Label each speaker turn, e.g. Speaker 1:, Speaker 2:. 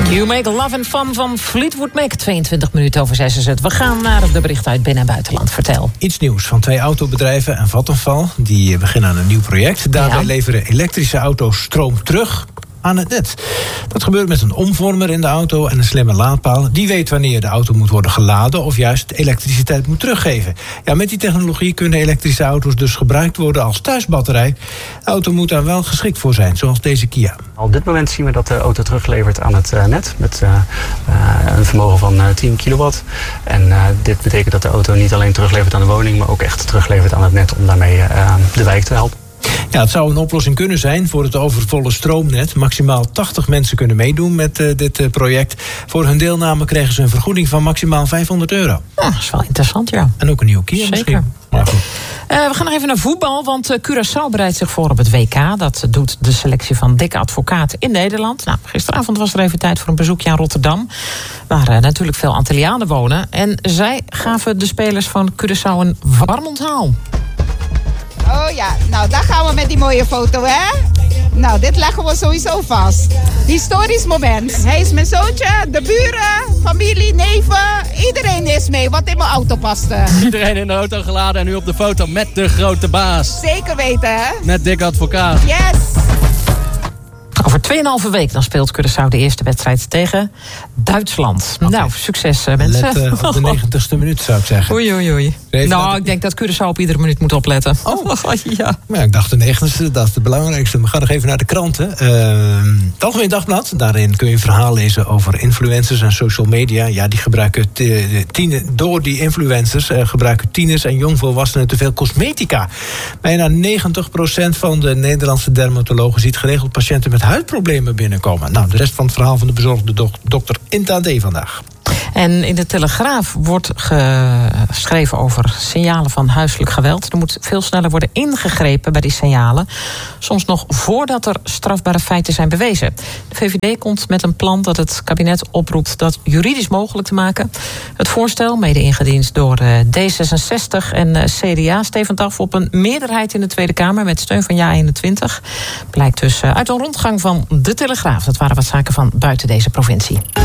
Speaker 1: You Make Love and Fun van Fleetwood Mac. 22 minuten over 6 is het. We gaan naar de berichten uit binnen- en buitenland. Vertel.
Speaker 2: Iets nieuws van 2 autobedrijven en Vattenfall. Die beginnen aan een nieuw project. Daarbij leveren elektrische auto's stroom terug aan het net. Dat gebeurt met een omvormer in de auto en een slimme laadpaal. Die weet wanneer de auto moet worden geladen of juist elektriciteit moet teruggeven. Ja, met die technologie kunnen elektrische auto's dus gebruikt worden als thuisbatterij. De auto moet daar wel geschikt voor zijn, zoals deze Kia.
Speaker 3: Op dit moment zien we dat de auto teruglevert aan het net met een vermogen van 10 kilowatt. En dit betekent dat de auto niet alleen teruglevert aan de woning, maar ook echt teruglevert aan het net om daarmee de wijk te helpen.
Speaker 2: Ja, het zou een oplossing kunnen zijn voor het overvolle stroomnet. Maximaal 80 mensen kunnen meedoen met dit project. Voor hun deelname krijgen ze een vergoeding van maximaal €500.
Speaker 1: Dat is wel interessant, ja.
Speaker 2: En ook een nieuwe Kia misschien. Maar goed.
Speaker 1: We gaan nog even naar voetbal, want Curaçao bereidt zich voor op het WK. Dat doet de selectie van Dick Advocaat in Nederland. Nou, gisteravond was er even tijd voor een bezoekje aan Rotterdam, waar natuurlijk veel Antillianen wonen. En zij gaven de spelers van Curaçao een warm onthaal.
Speaker 4: Oh ja, nou daar gaan we met die mooie foto, hè? Nou, dit leggen we sowieso vast. Historisch moment. Hij is mijn zoontje, de buren, familie, neven. Iedereen is mee, wat in mijn auto paste.
Speaker 5: Iedereen in de auto geladen en nu op de foto met de grote baas.
Speaker 4: Zeker weten, hè?
Speaker 5: Met Dick Advocaat.
Speaker 4: Yes!
Speaker 1: Over 2,5 week dan speelt Curaçao de eerste wedstrijd tegen Duitsland. Okay. Nou, succes mensen.
Speaker 2: Let op de 90ste minuut, zou ik zeggen.
Speaker 1: Oei. Nou, ik denk dat Curaçao op iedere minuut moet opletten. Ja.
Speaker 2: Ja, ik dacht de 90ste, dat is het belangrijkste. We gaan nog even naar de kranten. Het Algemeen Dagblad, daarin kun je een verhaal lezen over influencers en social media. Ja, die gebruiken door die influencers gebruiken tieners en jongvolwassenen te veel cosmetica. Bijna 90% van de Nederlandse dermatologen ziet geregeld patiënten met huidproblemen binnenkomen. Nou, de rest van het verhaal van de bezorgde dokter in het AD vandaag.
Speaker 1: En in de Telegraaf wordt geschreven over signalen van huiselijk geweld. Er moet veel sneller worden ingegrepen bij die signalen. Soms nog voordat er strafbare feiten zijn bewezen. De VVD komt met een plan dat het kabinet oproept dat juridisch mogelijk te maken. Het voorstel, mede ingediend door D66 en CDA, stevend af op een meerderheid in de Tweede Kamer met steun van JA21. Blijkt dus uit een rondgang van de Telegraaf. Dat waren wat zaken van buiten deze provincie.